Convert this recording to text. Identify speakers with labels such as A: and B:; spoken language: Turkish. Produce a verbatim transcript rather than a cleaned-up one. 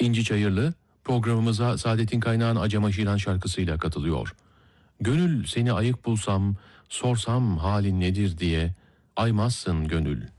A: İnci Çayırlı programımıza Saadettin Kaynağ'ın Acema Şiran şarkısıyla katılıyor. Gönül seni ayık bulsam, sorsam halin nedir diye, aymazsın gönül.